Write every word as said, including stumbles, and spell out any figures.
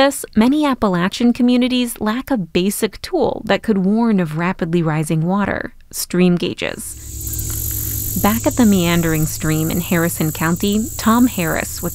this, many Appalachian communities lack a basic tool that could warn of rapidly rising water: stream gauges. Back at the meandering stream in Harrison County, Tom Harris with